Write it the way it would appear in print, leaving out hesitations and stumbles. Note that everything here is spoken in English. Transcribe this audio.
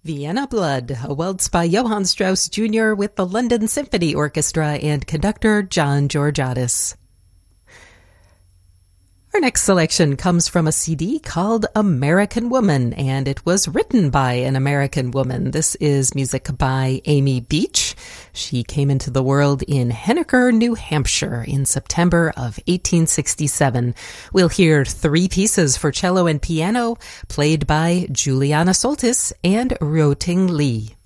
Vienna Blood, a waltz by Johann Strauss Jr. with the London Symphony Orchestra and conductor John Georgiadis. Our next selection comes from a CD called American Woman, and it was written by an American woman. This is music by Amy Beach. She came into the world in Henniker, New Hampshire in September of 1867. We'll hear 3 pieces for cello and piano, played by Juliana Soltis and Ruoting Lee.